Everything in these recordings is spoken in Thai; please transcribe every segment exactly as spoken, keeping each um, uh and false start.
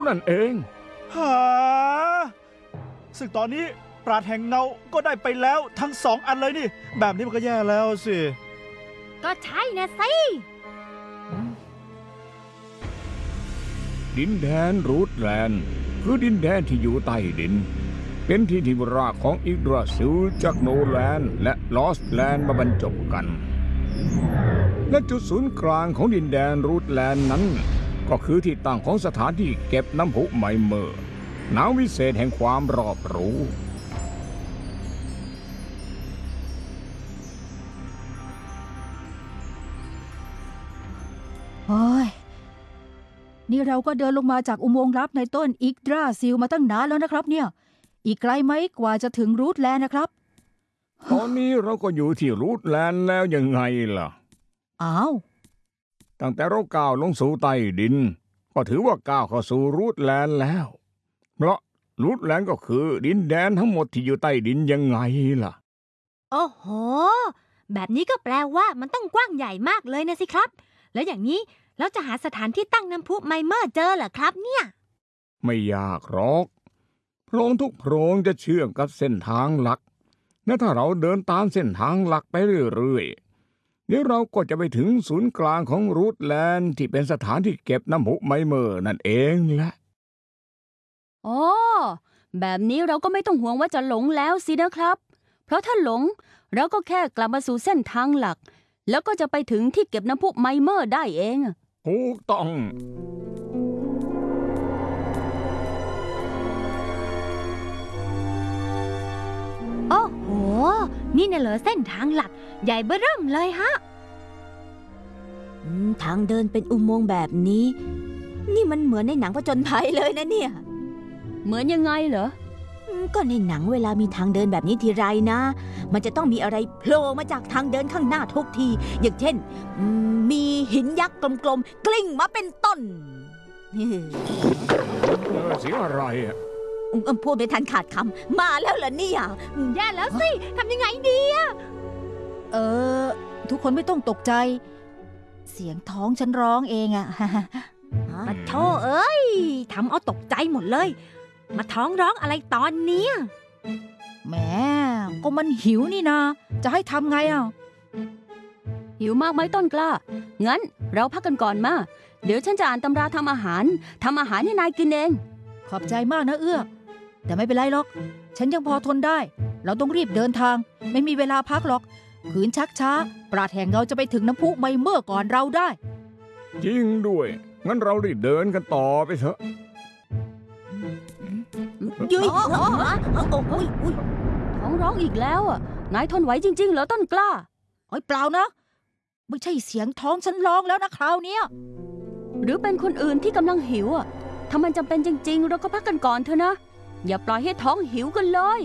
นั่นเองหาซึ่งตอนนี้ปราดแห่งเงาก็ได้ไปแล้วทั้งสองอันเลยนี่แบบนี้มันก็แย่แล้วสิก็ใช่นะสิดินแดนรูทแลนด์คือดินแดนที่อยู่ใต้ดินเป็นที่ที่รากของอิกราซิลจากโนแลนด์และลอสแลนด์มาบรรจบกันและจุดศูนย์กลางของดินแดนรูทแลนด์นั้นก็คือที่ตั้งของสถานที่เก็บน้ำพุไมเมอร์น้ำวิเศษแห่งความรอบรู้โอ้ยนี่เราก็เดินลงมาจากอุโมงค์ลับในต้นอิกดราซิลมาตั้งนานแล้วนะครับเนี่ยอีกไกลไหมกว่าจะถึงรูทแลนด์นะครับตอนนี้เราก็อยู่ที่รูทแลนด์แล้วยังไงล่ะอ้าวตั้งแต่เราก้าวลงสู่ใต้ดินก็ถือว่าก้าวเข้าสู่รูทแลนด์แล้วเพราะรูทแลนด์ก็คือดินแดนทั้งหมดที่อยู่ใต้ดินยังไงล่ะโอ้โหแบบนี้ก็แปลว่ามันต้องกว้างใหญ่มากเลยนะสิครับแล้วอย่างนี้เราจะหาสถานที่ตั้งน้ำพุไมเมอร์เจอเหรอครับเนี่ยไม่ยากหรอกโพรงทุกโพรงจะเชื่อมกับเส้นทางหลักและถ้าเราเดินตามเส้นทางหลักไปเรื่อยๆเดี๋ยวเราก็จะไปถึงศูนย์กลางของรูทแลนด์ที่เป็นสถานที่เก็บน้ำพุไมเมอร์นั่นเองแหละอ๋อแบบนี้เราก็ไม่ต้องห่วงว่าจะหลงแล้วสินะครับเพราะถ้าหลงเราก็แค่กลับมาสู่เส้นทางหลักแล้วก็จะไปถึงที่เก็บน้ำพุไมเมอร์ได้เองถูกต้องโอ้โหนี่น่ะเหรอเส้นทางหลักใหญ่เบ้อเริ่มเลยฮะทางเดินเป็นอุโมงค์แบบนี้นี่มันเหมือนในหนังผจญภัยเลยนะเนี่ยเหมือนยังไงเหรอก็ในหนังเวลามีทางเดินแบบนี้ทีไรนะมันจะต้องมีอะไรโผล่มาจากทางเดินข้างหน้าทุกทีอย่างเช่นมีหินยักษ์กลมๆกลิ้งมาเป็นต้นเสียงอะไรอ่ะพูดไม่ทันขาดคำมาแล้วเหรอเนี่ยแย่แล้วสิทำยังไงดีอะเออทุกคนไม่ต้องตกใจเสียงท้องฉันร้องเองอะมาโธ่เอ้ยทำเอาตกใจหมดเลยมาท้องร้องอะไรตอนนี้แหมก็มันหิวนี่นาจะให้ทำไงอ่ะหิวมากไหมต้นกล้างั้นเราพักกันก่อนมาเดี๋ยวฉันจะอ่านตำราทำอาหารทำอาหารให้นายกินเองขอบใจมากนะเอื้อแต่ไม่เป็นไรหรอกฉันยังพอทนได้เราต้องรีบเดินทางไม่มีเวลาพักหรอกขืนชักช้าปราดแห่งเราจะไปถึงน้ำพุไมเมอร์ก่อนเราได้จริงด้วยงั้นเรารีบเดินกันต่อไปเถอะยุ้ยท้องร้องอีกแล้วอ่ะนายทนไหวจริงๆเหรอต้นกล้าโอ้ยเปล่านะไม่ใช่เสียงท้องฉันร้องแล้วนะคราวนี้หรือเป็นคนอื่นที่กำลังหิวอ่ะถ้ามันจำเป็นจริงๆเราก็พักกันก่อนเถอะนะอย่าปล่อยให้ท้องหิวกันเลย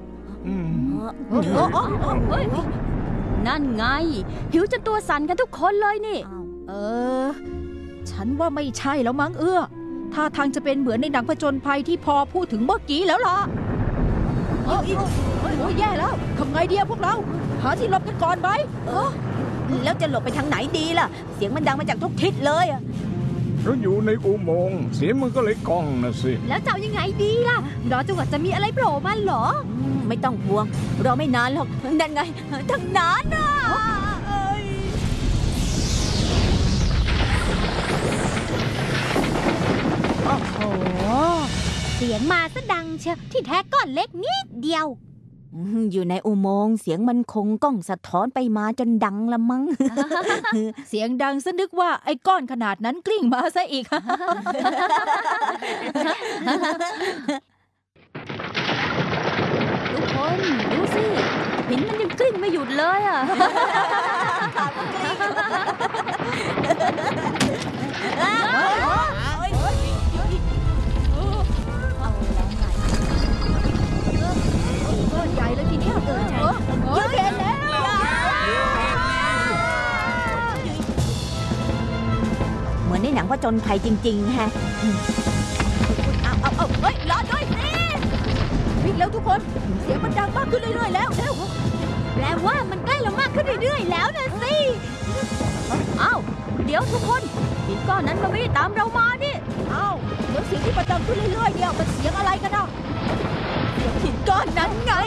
นั่นไงหิวจนตัวสั่นกันทุกคนเลยนี่เออฉันว่าไม่ใช่แล้วมั้งเอื้อท่าทางจะเป็นเหมือนในหนังผจญภัยที่พอพูดถึงเมื่อกี้แล้วล่ะโอ้ยโอ้ยแย่แล้วทำไงดีพวกเราหาที่หลบกันก่อนไหมแล้วจะหลบไปทางไหนดีล่ะเสียงมันดังมาจากทุกทิศเลยเราอยู่ในอุโมงค์เสียงมันก็เลยก้องนะสิแล้วจะยังไงดีล่ะรอจนกว่าจะมีอะไรโผล่มาเหรอไม่ต้องห่วงรอไม่นานหรอกนั่นไงทางนั้นน่ะโอ้โหเสียงมาซะดังเชียวที่แท้ก้อนเล็กนิดเดียวอยู่ในอุโมงค์เสียงมันคงก้องสะท้อนไปมาจนดังละมั้งเสียงดังซะนึกว่าไอ้ก้อนขนาดนั้นกลิ้งมาซะอีกทุกคนดูสิหินมันยังกลิ้งไม่หยุดเลยอ่ะใหญ่เลยทีเนี้ยเออใช่เยอะแยะแล้วเหมือนในหนังผจญภัยจริงๆฮะเอาเอาเอาเฮ้ยรอด้วยสิวิ่งเร็วทุกคนเสียงมันดังมากขึ้นเรื่อยๆแล้วเร็วแปลว่ามันใกล้เรามากขึ้นเรื่อยๆแล้วนะสิอ้าวเดี๋ยวทุกคนหินก้อนนั้นมันไม่ได้ตามเรามานี่เอ้าเดี๋ยวเสียงที่มันดังขึ้นเรื่อยๆเนี่ยมันเสียงอะไรกันอ่ะเสียงหินก้อนนั้นไง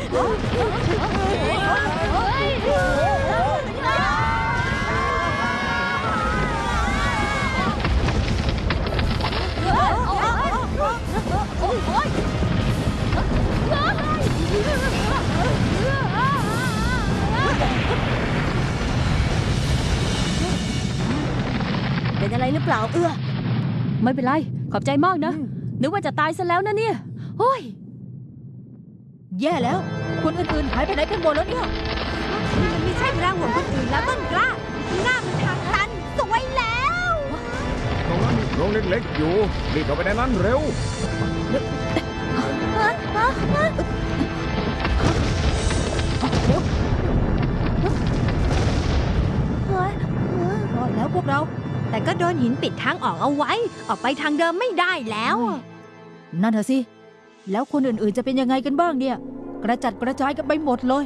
เป็นอะไรหรือเปล่าเอื้อไม่เป็นไรขอบใจมากนะนึกว่าจะตายซะแล้วนะเนี่ยโอ้ยแย่แล้วคนอื่นๆหายไปไหนกันหมดแล้วเนี่ยมันไม่ใช่เวลาห่วงคนอื่นแล้วต้นกล้าหน้ามันทางตันสวยแล้วตรงนั้นมีโพรงเล็กๆอยู่รีบเข้าไปในนั้นเร็วรอดแล้วพวกเราแต่ก็โดนหินปิดทางออกเอาไว้ ออกไปทางเดิมไม่ได้แล้วอะนั่นเถอะสิ แล้วคนอื่นๆจะเป็นยังไงกันบ้างเนี่ย กระจัดกระจายกันไปหมดเลย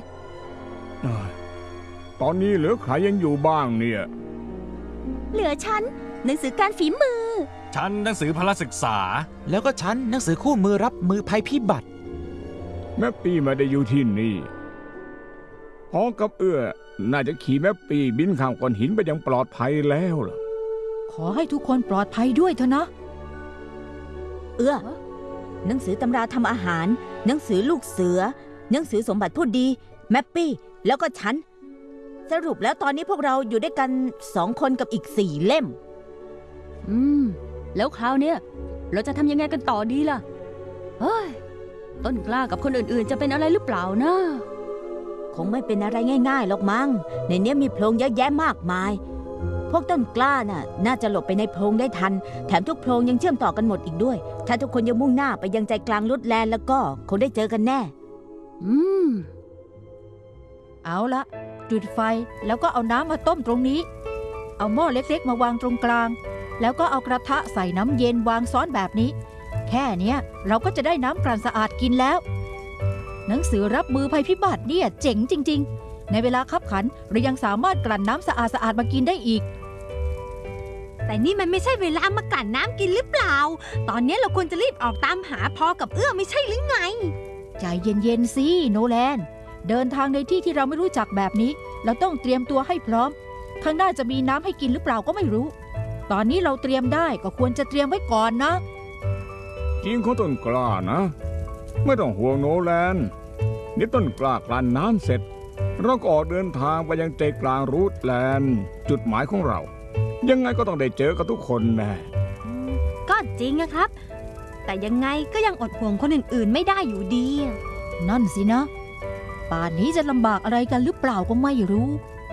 ตอนนี้เหลือใครยังอยู่บ้างเนี่ยเหลือฉันหนังสือการฝีมือฉันหนังสือพละศึกษาแล้วก็ฉันหนังสือคู่มือรับมือภัยพิบัติแม่ปีไม่ได้อยู่ที่นี่พอกับเอื้อน่าจะขี่แม่ปีบินข้ามก้อนหินไปยังปลอดภัยแล้วล่ะขอให้ทุกคนปลอดภัยด้วยเถอะนะเอื้อหนังสือตำราทำอาหาร หนังสือลูกเสือ หนังสือสมบัติผู้ดีแมปปี้แล้วก็ฉันสรุปแล้วตอนนี้พวกเราอยู่ด้วยกันสองคนกับอีกสี่เล่มอืมแล้วคราวเนี้ยเราจะทำยังไงกันต่อดีล่ะเฮ้ยต้นกล้ากับคนอื่นๆจะเป็นอะไรหรือเปล่านะคงไม่เป็นอะไรง่ายๆหรอกมั้งในเนี้ยมีโพรงเยอะแยะมากมาย พวกต้นกล้าน่ะน่าจะหลบไปในโพรงได้ทันแถมทุกโพรงยังเชื่อมต่อกันหมดอีกด้วยถ้าทุกคนยังมุ่งหน้าไปยังใจกลางรุดแลนด์แล้วก็คงได้เจอกันแน่อืมเอาละจุดไฟแล้วก็เอาน้ำมาต้มตรงนี้ เอาหม้อเล็กๆมาวางตรงกลาง แล้วก็เอากระทะใส่น้ำเย็นวางซ้อนแบบนี้ แค่เนี้ยเราก็จะได้น้ำกลั่นสะอาดกินแล้ว หนังสือรับมือภัยพิบัติเนี่ยเจ๋งจริงๆ ในเวลาคับขันเรายังสามารถกลั่นน้ำสะอาดสะอาดมากินได้อีกแต่นี่มันไม่ใช่เวลามากลั่นน้ำกินหรือเปล่า ตอนนี้เราควรจะรีบออกตามหาพอกับเอื้อไม่ใช่หรือไงใจเย็นๆสิโนแลนเดินทางในที่ที่เราไม่รู้จักแบบนี้ เราต้องเตรียมตัวให้พร้อม ข้างหน้าจะมีน้ำให้กินหรือเปล่าก็ไม่รู้ ตอนนี้เราเตรียมได้ก็ควรจะเตรียมไว้ก่อนนะจริงของต้นกล้านะ ไม่ต้องห่วงโนแลนนี่ต้นกล้ากลั่นน้ำเสร็จเราก็ออกเดินทางไปยังใจกลางรูทแลนด์จุดหมายของเรา ยังไงก็ต้องได้เจอกับทุกคนแน่ก็จริงนะครับ แต่ยังไงก็ยังอดห่วงคนอื่นๆไม่ได้อยู่ดีนั่นสินะ ป่านนี้จะลำบากอะไรกันหรือเปล่าก็ไม่รู้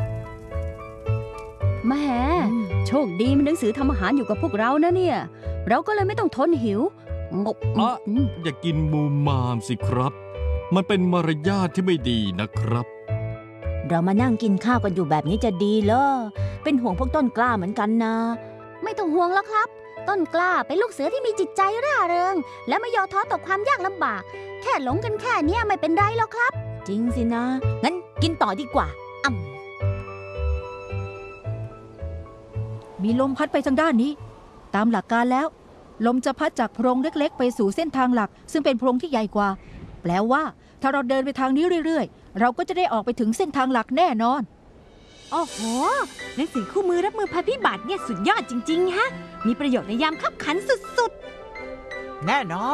แหมโชคดีมันหนังสือทำอาหารอยู่กับพวกเรานะเนี่ย เราก็เลยไม่ต้องทนหิวงบอ่ะอืมอย่ากินมูมามสิครับ มันเป็นมารยาทที่ไม่ดีนะครับเรามานั่งกินข้าวกันอยู่แบบนี้จะดีเหรอเป็นห่วงพวกต้นกล้าเหมือนกันนะไม่ต้องห่วงแล้วครับ ต้นกล้าเป็นลูกเสือที่มีจิตใจร่าเริง และไม่ย่อท้อต่อความยากลำบาก แค่หลงกันแค่เนี้ยไม่เป็นไรหรอกครับจริงสินะ งั้นกินต่อดีกว่าอ่ำมีลมพัดไปทางด้านนี้ ตามหลักการแล้ว ลมจะพัดจากโพรงเล็กๆ ไปสู่เส้นทางหลัก ซึ่งเป็นโพรงที่ใหญ่กว่า แปลว่า ถ้าเราเดินไปทางนี้เรื่อยๆ เราก็จะได้ออกไปถึงเส้นทางหลักแน่นอนโอ้โหหนังสือคู่มือรับมือภัยพิบัติเนี่ยสุดยอดจริงๆฮะ มีประโยชน์ในยามคับขันสุดแน่นอน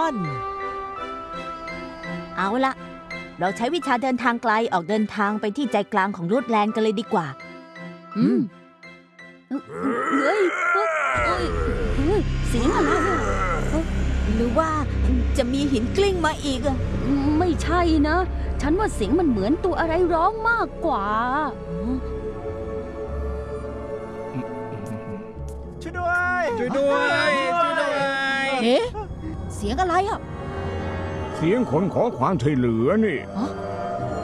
เอาละเราใช้วิชาเดินทางไกลออกเดินทางไปที่ใจกลางของรูทแลนด์กันเลยดีกว่าอืมเฮ้ยเฮ้ยเฮ้ยเฮ้ยเสียงอะไรอะหรือว่าจะมีหินกลิ้งมาอีกอะไม่ใช่นะ ฉันว่าเสียงมันเหมือนตัวอะไรร้องมากกว่าช่วยด้วยช่วยด้วย ช่วยด้วยเอ๊ะ เสียงอะไรอ่ะเสียงคนขอความช่วยเหลือนี่อ๋อ